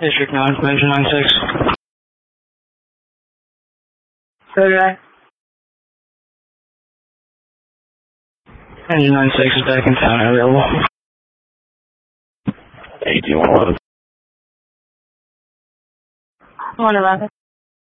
District 9, Engine 96. Okay. Engine 96 is back in town, available. 1811. 111.